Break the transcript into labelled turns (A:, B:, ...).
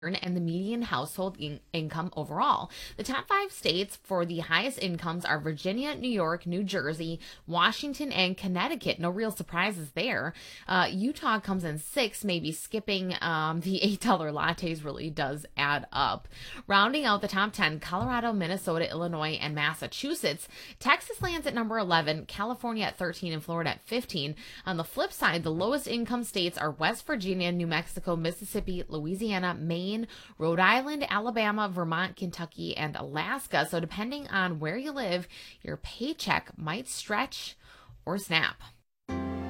A: and the median household income overall. The top five states for the highest incomes are Virginia, New York, New Jersey, Washington, and Connecticut. No real surprises there. Utah comes in sixth, maybe skipping the $8 lattes really does add up. Rounding out the top 10, Colorado, Minnesota, Illinois, and Massachusetts. Texas lands at number 11, California at 13, and Florida at 15. On the flip side, the lowest income states are West Virginia, New Mexico, Mississippi, Louisiana, Maine, Rhode Island, Alabama, Vermont, Kentucky, and Alaska. So depending on where you live, your paycheck might stretch or snap.